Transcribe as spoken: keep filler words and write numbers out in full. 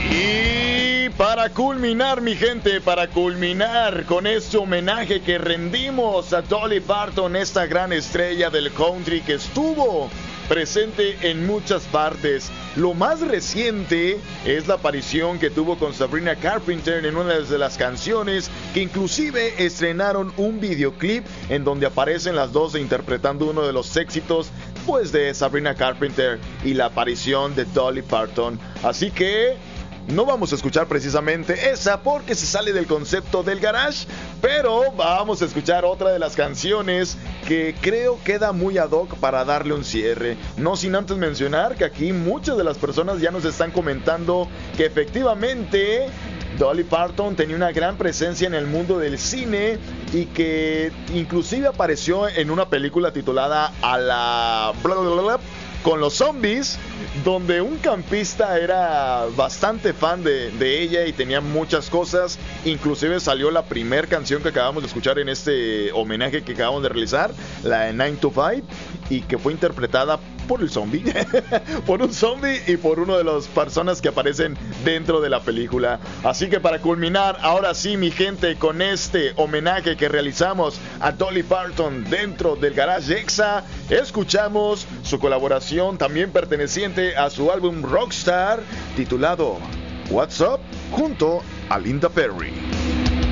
Y para culminar, mi gente, para culminar con este homenaje que rendimos a Dolly Parton, esta gran estrella del country que estuvo presente en muchas partes. Lo más reciente es la aparición que tuvo con Sabrina Carpenter en una de las canciones, que inclusive estrenaron un videoclip en donde aparecen las dos interpretando uno de los éxitos pues de Sabrina Carpenter y la aparición de Dolly Parton. Así que no vamos a escuchar precisamente esa porque se sale del concepto del garage, pero vamos a escuchar otra de las canciones que creo queda muy ad hoc para darle un cierre. No sin antes mencionar que aquí muchas de las personas ya nos están comentando que efectivamente Dolly Parton tenía una gran presencia en el mundo del cine y que inclusive apareció en una película titulada A la... bla, bla, bla, bla, con los zombies, donde un campista era bastante fan de, de ella y tenía muchas cosas. Inclusive salió la primer canción que acabamos de escuchar en este homenaje que acabamos de realizar, la de nine to five, y que fue interpretada por el zombie, por un zombie y por una de las personas que aparecen dentro de la película. Así que para culminar, ahora sí, mi gente, con este homenaje que realizamos a Dolly Parton dentro del Garage Exa, escuchamos su colaboración también perteneciente a su álbum Rockstar, titulado What's Up, junto a Linda Perry.